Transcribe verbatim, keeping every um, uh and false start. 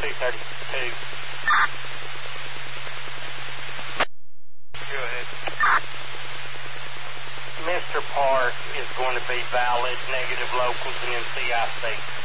two thirty-two. Go ahead. Mister Park is going to be valid, negative locals, and then C I C.